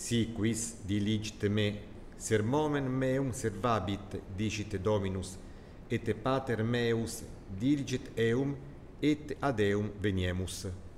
Si quis diligite me, sermonem meum servabit, dicit Dominus, et pater meus diligit eum, et ad eum veniemus.